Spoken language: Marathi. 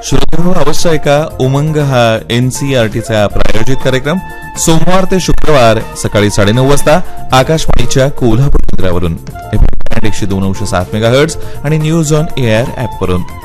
श्रोतेहो, अवश्य ऐका उमंग हा NCERTचा प्रायोजित कार्यक्रम सोमवार ते शुक्रवार सकाळी 9:30 वाजता आकाशवाणीच्या कोल्हापूर केंद्रावरून 102.7 मेगाहर्ट्झ आणि न्यूज ऑन एअर ॲपवरून.